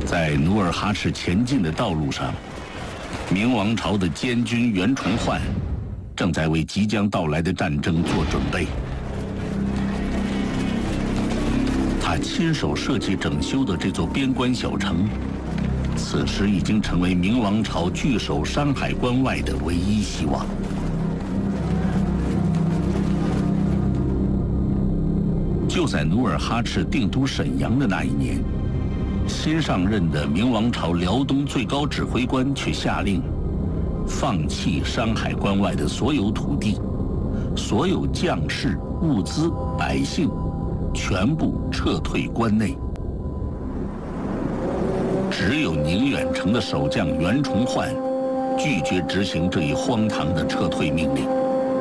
在努尔哈赤前进的道路上，明王朝的监军袁崇焕正在为即将到来的战争做准备。他亲手设计整修的这座边关小城，此时已经成为明王朝据守山海关外的唯一希望。就在努尔哈赤定都沈阳的那一年，新上任的明王朝辽东最高指挥官却下令，放弃山海关外的所有土地，所有将士、物资、百姓，全部撤退关内。只有宁远城的守将袁崇焕拒绝执行这一荒唐的撤退命令。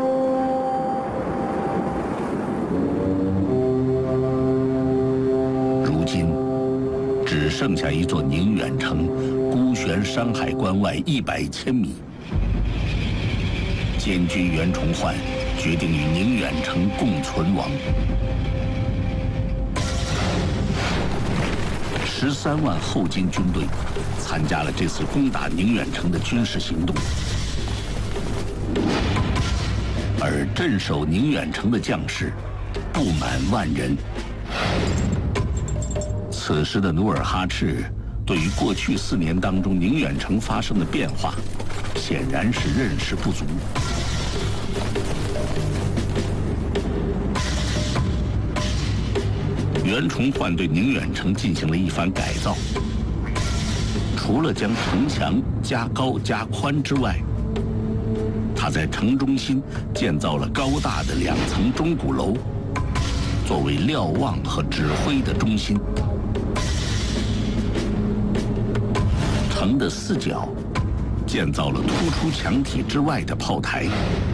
如今，只剩下一座宁远城，孤悬山海关外100千米。监军袁崇焕决定与宁远城共存亡。13万后金军队参加了这次攻打宁远城的军事行动，而镇守宁远城的将士不满1万人。此时的努尔哈赤对于过去4年当中宁远城发生的变化，显然是认识不足。袁崇焕对宁远城进行了一番改造，除了将城墙加高加宽之外，他在城中心建造了高大的2层钟鼓楼，作为瞭望和指挥的中心。城的4角建造了突出墙体之外的炮台。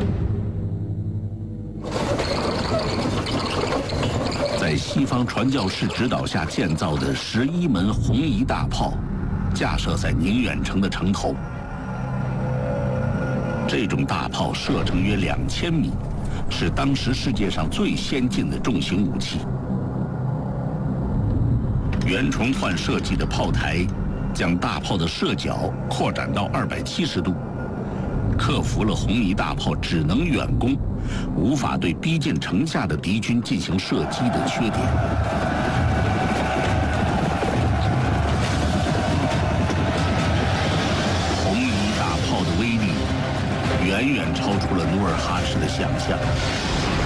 在西方传教士指导下建造的11门红夷大炮，架设在宁远城的城头。这种大炮射程约2000米，是当时世界上最先进的重型武器。袁崇焕设计的炮台将大炮的射角扩展到270度，克服了红夷大炮只能远攻，无法对逼近城下的敌军进行射击的缺点。红夷大炮的威力远远超出了努尔哈赤的想象。